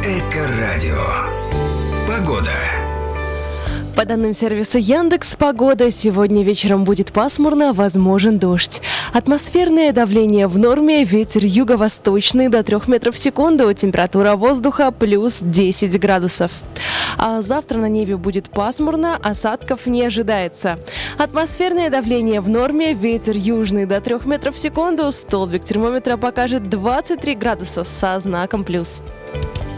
Эко-радио. Погода. По данным сервиса Яндекс.Погода, сегодня вечером будет пасмурно, возможен дождь. Атмосферное давление в норме, ветер юго-восточный до 3 метров в секунду, температура воздуха плюс 10 градусов. А завтра на небе будет пасмурно, осадков не ожидается. Атмосферное давление в норме, ветер южный до 3 метров в секунду, столбик термометра покажет 23 градуса со знаком плюс.